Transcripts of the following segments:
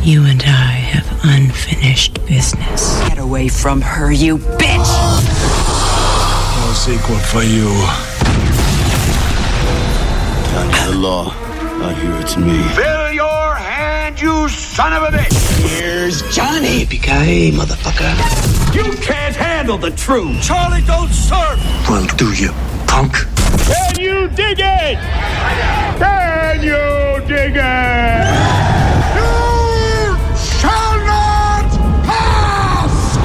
You and I have unfinished business. Get away from her, you bitch! No sequel for you. Under the law, I hear it's me. Fill your hand, you son of a bitch! Here's Johnny. Yippee-ki-yay, motherfucker. You can't handle the truth! Charlie, don't surf! Well, do you, punk? Can you dig it? Can you dig it? You shall not pass!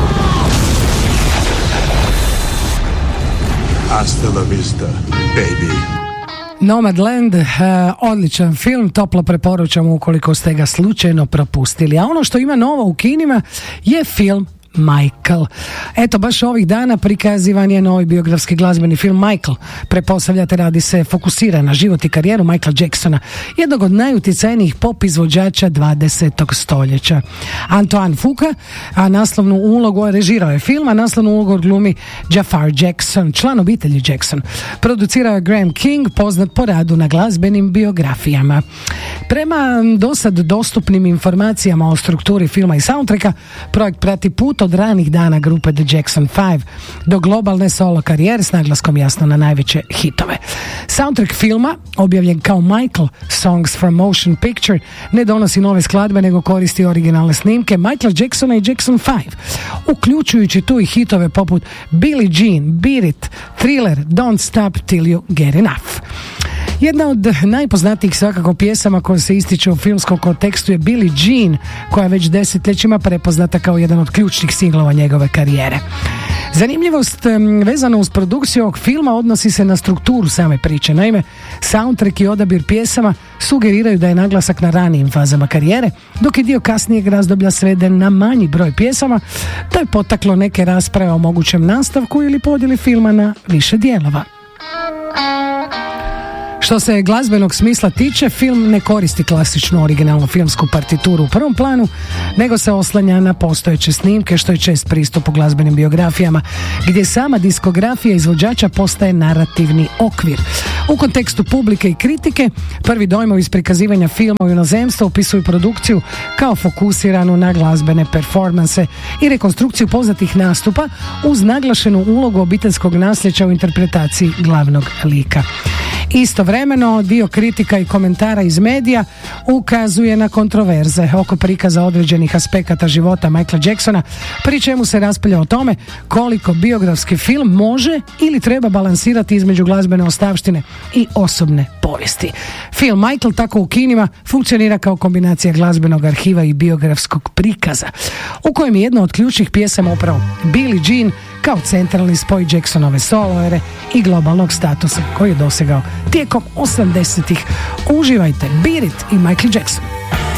Hasta la vista, baby. Nomadland, odličan film, toplo preporučam ukoliko ste ga slučajno propustili. A ono što ima novo u kinima je film Michael. Eto, baš ovih dana prikazivan je novi biografski glazbeni film Michael. Pretpostavljate, radi se fokusira na život i karijeru Michaela Jacksona, jednog od najuticajnijih pop izvođača 20. stoljeća. Antoine Fuqua, a naslovnu ulogu režirao je film, a naslovnu ulogu glumi Jafar Jackson, član obitelji Jackson. Producirao je Graham King, poznat po radu na glazbenim biografijama. Prema dosad dostupnim informacijama o strukturi filma i soundtracka, projekt prati put od ranih dana grupe The Jackson 5 do globalne solo karijere s naglaskom jasno na najveće hitove. Soundtrack filma, objavljen kao Michael Songs from Motion Picture, ne donosi nove skladbe nego koristi originalne snimke Michaela Jacksona i Jackson 5, uključujući tu i hitove poput Billie Jean, Beat It, Thriller, Don't Stop Till You Get Enough. Jedna od najpoznatijih svakako pjesama koja se ističe u filmskom kontekstu je Billie Jean, koja je već desetljećima prepoznata kao jedan od ključnih singlova njegove karijere. Zanimljivost vezana uz produkciju ovog filma odnosi se na strukturu same priče. Naime, soundtrack i odabir pjesama sugeriraju da je naglasak na ranijim fazama karijere, dok je dio kasnijeg razdoblja sveden na manji broj pjesama. To je potaklo neke rasprave o mogućem nastavku ili podjeli filma na više dijelova. Što se glazbenog smisla tiče, film ne koristi klasičnu originalnu filmsku partituru u prvom planu, nego se oslanja na postojeće snimke, što je čest pristup u glazbenim biografijama, gdje sama diskografija izvođača postaje narativni okvir. U kontekstu publike i kritike, prvi dojmovi iz prikazivanja filma u inozemstvu opisuju produkciju kao fokusiranu na glazbene performanse i rekonstrukciju poznatih nastupa uz naglašenu ulogu obiteljskog nasljeđa u interpretaciji glavnog lika. Istovremeno, dio kritika i komentara iz medija ukazuje na kontroverze oko prikaza određenih aspekata života Michaela Jacksona, pri čemu se raspravlja o tome koliko biografski film može ili treba balansirati između glazbene ostavštine i osobne povijesti. Film Michael tako u kinima funkcionira kao kombinacija glazbenog arhiva i biografskog prikaza, u kojem je jedna od ključnih pjesama upravo Billie Jean kao centralni spoj Jacksonove solo ere i globalnog statusa koji je dosegao tijekom 80-ih. Uživajte Beat It i Michael Jackson.